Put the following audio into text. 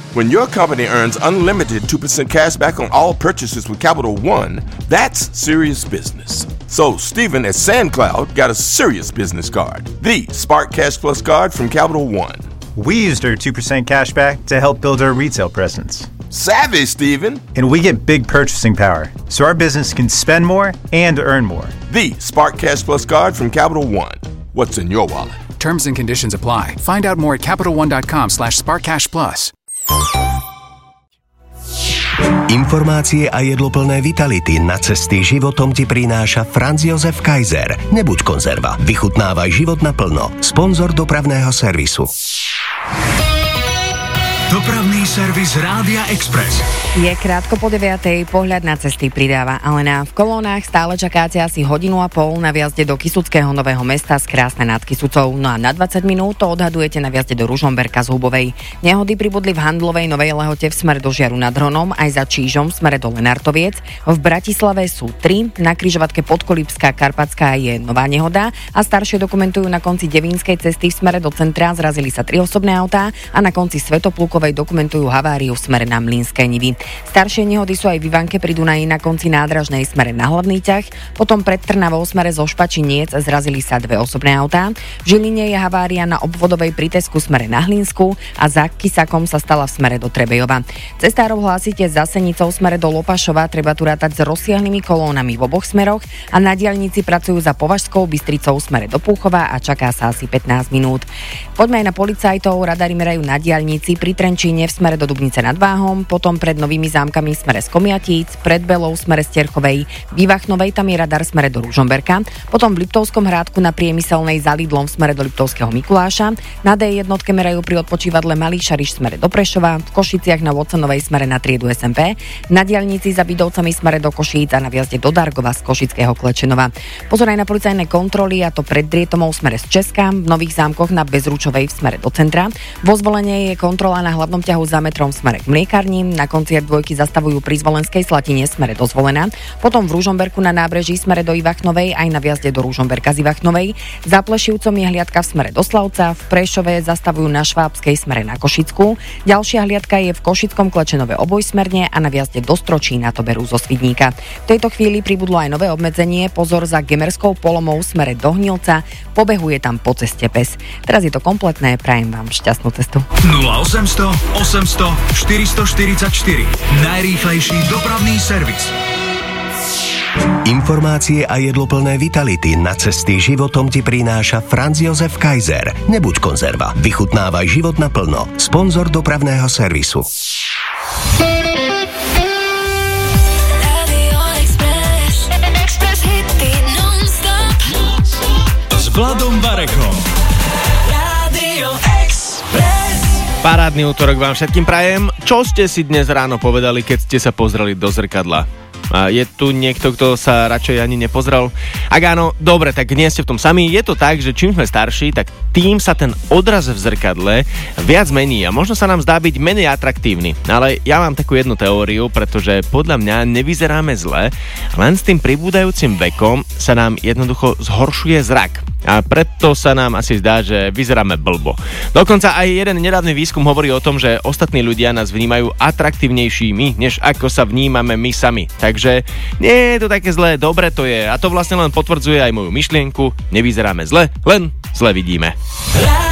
When your company earns unlimited 2% cash back on all purchases with Capital One, that's serious business. So Stephen at SandCloud got a serious business card, the Spark Cash Plus card from Capital One. We used our 2% cash back to help build our retail presence. Savvy, Stephen. And we get big purchasing power, so our business can spend more and earn more. The Spark Cash Plus card from Capital One. What's in your wallet? Terms and conditions apply. Find out more at CapitalOne.com/SparkCashPlus. Informácie a jedloplné vitality na cesty životom ti prináša Franz Josef Kaiser. Nebuď konzerva. Vychutnávaj život naplno. Sponzor dopravného servisu. Dopravný servis Rádia Express. Je krátko po 9:00, pohľad na cesty pridáva Alena. V kolónach stále čakáte asi 1,5 hodiny na vjazde do Kysuckého Nového Mesta z Krásne nad Kysucou. No a na 20 minút to odhadujete na vjazde do Ružomberka z Hubovej. Nehody pribudli v Handlovej Novej Lehote v smere do Žiaru nad Hronom, aj za Čížom v smere do Lenartoviec. V Bratislave sú 3, na križovatke Podkolipská Karpatská je nová nehoda a staršie dokumentujú na konci Devínskej cesty v smere do centra zrazili sa 3 osobné autá a na konci Svätoplukovej dokumentujú haváriu v smere na Mlynské Nivy. Staršie nehody sú aj v Ivanke pri Dunaji na konci nádražnej smere na hlavný ťah, potom pred Trnavou smere zo Špačiniec zrazili sa 2 osobné autá. V Žiline je havária na obvodovej pri Tesku smere na Hlinsku a za Kisakom sa stala v smere do Trebejova. Cestárov hlásite za Senicou smere do Lopašova, treba tu rátať s rozsiahlymi kolónami v oboch smeroch a na diaľnici pracujú za Považskou Bystricou smere do Púchova a čaká sa asi 15 minút. Poďme aj na policajtov, radári merajú na diaľnici pri Trenčíne v smere do Dubnice nad Váhom, potom pred Novými Zámkami v smere z Komiatíc, pred Belou v smere z Terchovej, v Ivachnovej tam je radar v smere do Ružomberka, potom v Liptovskom Hrádku na Priemyselnej za Lidlom v smere do Liptovského Mikuláša, na D1 merajú pri odpočívadle Malý Šariš v smere do Prešova, v Košiciach na Watsonovej smere na triedu SMP, na diaľnici za Vidovcami v smere do Košíc a na vjazde do Dargova z Košického Klečenova. Pozor aj na policajné kontroly, a to pred Drietomou v smere z Česka, v Nových Zámkoch na Bezručovej v smere do centra. Vo Zvolenie je kontrola na hlavnom ťahu za metrom v smere k Mliekarni, na konci R2 zastavujú pri Zvolenskej Slatine v smere do Zvolena, potom v Ružomberku na nábreží v smere do Ivachnovej aj na vjazde do Ružomberka z Ivachnovej. Za Plešivcom je hliadka v smere do Slavca, v Prešove zastavujú na Švábskej smere na Košickú. Ďalšia hliadka je v Košickom Klečenove obojsmerne a na vjazde do Stročína to berú zo Svidníka. V tejto chvíli pribudlo aj nové obmedzenie, pozor za Gemerskou Polomou v smere do Hnilca, pobehuje tam po ceste pes. Teraz je to kompletné, prajem vám šťastnú cestu. 0800 800 444. Najrýchlejší dopravný servis. Informácie a jedloplné vitality na cesty životom ti prináša Franz Josef Kaiser. Nebuď konzerva. Vychutnávaj život naplno. Sponzor dopravného servisu. S Vladom Barechom. Parádny útorok vám všetkým prajem. Čo ste si dnes ráno povedali, keď ste sa pozreli do zrkadla? Je tu niekto, kto sa radšej ani nepozrel? Ak áno, dobre, tak nie ste v tom sami. Je to tak, že čím sme starší, tak tým sa ten odraz v zrkadle viac mení a možno sa nám zdá byť menej atraktívny. Ale ja mám takú jednu teóriu, pretože podľa mňa nevyzeráme zle, len s tým pribúdajúcim vekom sa nám jednoducho zhoršuje zrak. A preto sa nám asi zdá, že vyzeráme blbo. Dokonca aj jeden nedávny výskum hovorí o tom, že ostatní ľudia nás vnímajú atraktívnejšími, než ako sa vnímame my sami. Takže nie je to také zlé, dobre to je. A to vlastne len potvrdzuje aj moju myšlienku. Nevyzeráme zle, len zle vidíme.